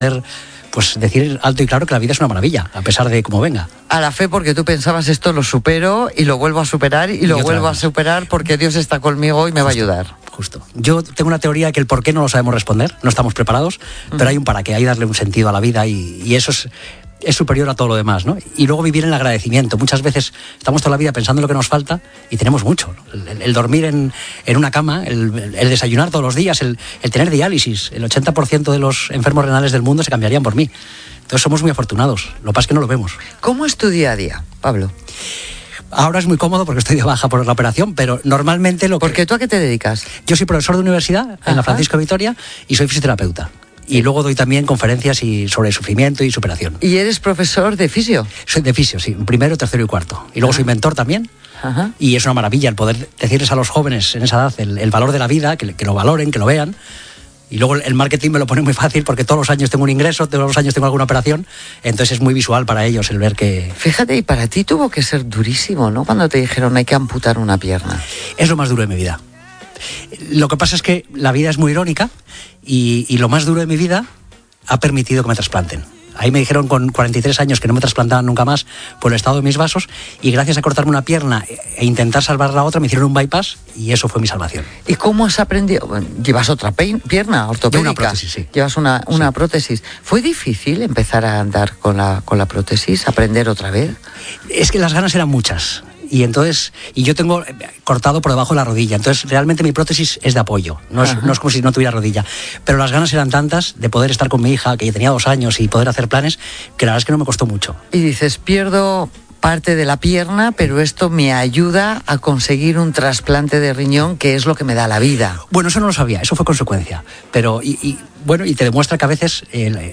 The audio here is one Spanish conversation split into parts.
pues decir alto y claro que la vida es una maravilla, a pesar de cómo venga. A la fe, porque tú pensabas esto lo supero y lo vuelvo a superar y lo vuelvo a superar porque Dios está conmigo y me va a ayudar. Justo. Yo tengo una teoría que el por qué no lo sabemos responder, no estamos preparados, pero hay un para qué, hay darle un sentido a la vida y eso es superior a todo lo demás, ¿no? Y luego vivir en el agradecimiento. Muchas veces estamos toda la vida pensando en lo que nos falta y tenemos mucho, ¿no? El dormir en una cama, el desayunar todos los días, el tener diálisis. El 80% de los enfermos renales del mundo se cambiarían por mí. Entonces somos muy afortunados. Lo que pasa es que no lo vemos. ¿Cómo es tu día a día, Pablo? Ahora es muy cómodo porque estoy de baja por la operación, pero normalmente ¿Porque tú a qué te dedicas? Yo soy profesor de universidad en la Francisco de Vitoria y soy fisioterapeuta. Y luego doy también conferencias sobre sufrimiento y superación. ¿Y eres profesor de fisio? Soy de fisio, sí, primero, tercero y cuarto. Y luego soy mentor también. Ajá. Y es una maravilla el poder decirles a los jóvenes en esa edad el valor de la vida, que lo valoren, que lo vean. Y luego el marketing me lo pone muy fácil porque todos los años tengo un ingreso, todos los años tengo alguna operación. Entonces es muy visual para ellos el ver que... Fíjate, y para ti tuvo que ser durísimo, ¿no? Cuando te dijeron hay que amputar una pierna. Es lo más duro de mi vida. Lo que pasa es que la vida es muy irónica y lo más duro de mi vida ha permitido que me trasplanten. Ahí me dijeron con 43 años que no me trasplantaban nunca más por el estado de mis vasos y gracias a cortarme una pierna e intentar salvar la otra me hicieron un bypass y eso fue mi salvación. ¿Y cómo has aprendido? ¿Llevas otra pierna ortopédica? Una prótesis, sí. Llevas una prótesis. ¿Fue difícil empezar a andar con la prótesis, aprender otra vez? Es que las ganas eran muchas. Y yo tengo cortado por debajo de la rodilla, entonces realmente mi prótesis es de apoyo, no es como si no tuviera rodilla, pero las ganas eran tantas de poder estar con mi hija, que tenía 2 años, y poder hacer planes, que la verdad es que no me costó mucho. Y dices, pierdo parte de la pierna, pero esto me ayuda a conseguir un trasplante de riñón, que es lo que me da la vida. Bueno, eso no lo sabía, eso fue consecuencia, pero y te demuestra que a veces...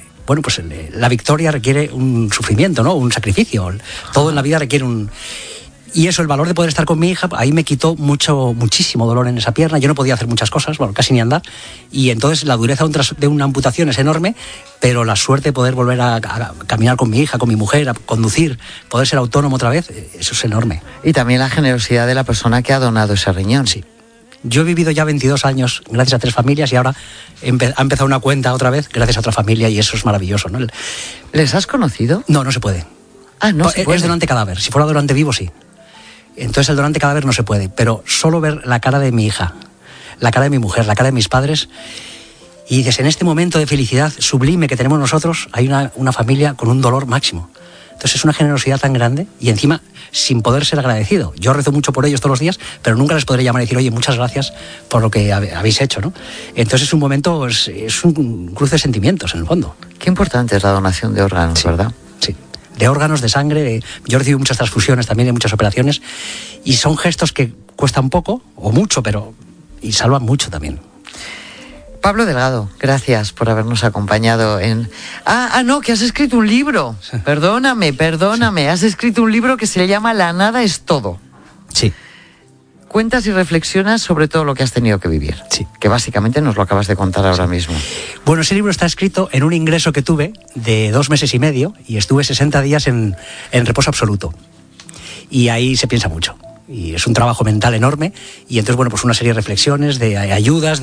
la victoria requiere un sufrimiento, ¿no? Un sacrificio, todo en la vida requiere un... Y eso, el valor de poder estar con mi hija, ahí me quitó muchísimo dolor en esa pierna. Yo no podía hacer muchas cosas, bueno, casi ni andar. Y entonces la dureza de una amputación es enorme, pero la suerte de poder volver a caminar con mi hija, con mi mujer, a conducir, poder ser autónomo otra vez, eso es enorme. Y también la generosidad de la persona que ha donado ese riñón. Sí. Yo he vivido ya 22 años gracias a 3 familias y ahora ha empezado una cuenta otra vez gracias a otra familia y eso es maravilloso, ¿no? ¿Les has conocido? No se puede. No se puede. Es donante cadáver. Si fuera donante vivo, sí. Entonces el donante cadáver no se puede, pero solo ver la cara de mi hija, la cara de mi mujer, la cara de mis padres, y dices, en este momento de felicidad sublime que tenemos nosotros, hay una familia con un dolor máximo. Entonces es una generosidad tan grande y encima sin poder ser agradecido. Yo rezo mucho por ellos todos los días, pero nunca les podré llamar y decir, oye, muchas gracias por lo que habéis hecho, ¿no? Entonces es un momento, es un cruce de sentimientos en el fondo. Qué importante es la donación de órganos, sí, ¿verdad? Sí. De órganos, de sangre. Yo recibo muchas transfusiones también de muchas operaciones y son gestos que cuestan poco o mucho, y salvan mucho también. Pablo Delgado, gracias por habernos acompañado en... que has escrito un libro. Sí. Perdóname. Sí. Has escrito un libro que se llama La nada es todo. Sí. Cuentas y reflexionas sobre todo lo que has tenido que vivir. Sí. Que básicamente nos lo acabas de contar ahora mismo. Bueno, ese libro está escrito en un ingreso que tuve de 2 meses y medio y estuve 60 días en reposo absoluto. Y ahí se piensa mucho. Y es un trabajo mental enorme y entonces, bueno, pues una serie de reflexiones, de ayudas,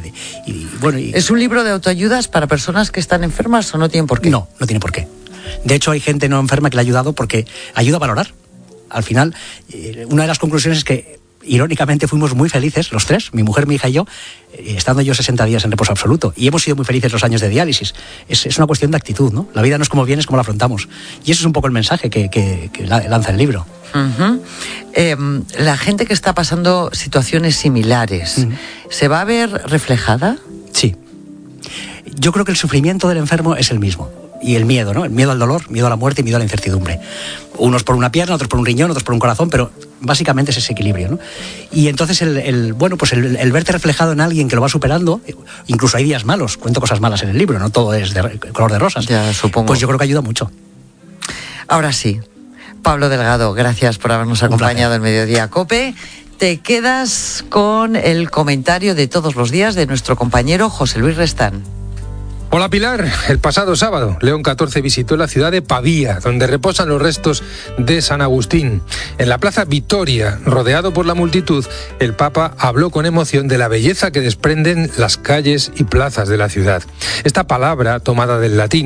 ¿Es un libro de autoayudas para personas que están enfermas o no tienen por qué? No tiene por qué. De hecho, hay gente no enferma que le ha ayudado porque ayuda a valorar. Al final, una de las conclusiones es que irónicamente fuimos muy felices, los 3, mi mujer, mi hija y yo, estando yo 60 días en reposo absoluto. Y hemos sido muy felices los años de diálisis. Es una cuestión de actitud, ¿no? La vida no es como viene, es como la afrontamos. Y eso es un poco el mensaje que lanza el libro. Uh-huh. La gente que está pasando situaciones similares, ¿se va a ver reflejada? Sí. Yo creo que el sufrimiento del enfermo es el mismo. Y el miedo, ¿no? El miedo al dolor, miedo a la muerte y miedo a la incertidumbre. Unos por una pierna, otros por un riñón, otros por un corazón, pero básicamente es ese equilibrio, ¿no? Y entonces el verte reflejado en alguien que lo va superando, incluso hay días malos, cuento cosas malas en el libro, no todo es de color de rosas. Ya, supongo. Pues yo creo que ayuda mucho. Ahora sí, Pablo Delgado, gracias por habernos acompañado en Mediodía COPE. Te quedas con el comentario de todos los días de nuestro compañero José Luis Restán. Hola Pilar, el pasado sábado León XIV visitó la ciudad de Pavía, donde reposan los restos de San Agustín. En la plaza Vitoria, rodeado por la multitud, el Papa habló con emoción de la belleza que desprenden las calles y plazas de la ciudad. Esta palabra, tomada del latín,